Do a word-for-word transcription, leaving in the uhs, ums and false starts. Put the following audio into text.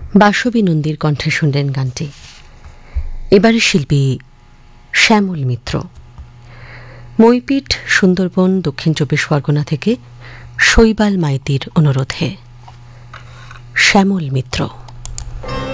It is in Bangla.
বাসবী নন্দীর কণ্ঠে শুনলেন গানটি। এবারে শিল্পী শ্যামল মিত্র। মইপিঠ, সুন্দরবন, দক্ষিণ চব্বিশ পরগনা থেকে শৈবাল মাইতির অনুরোধে শ্যামল মিত্র।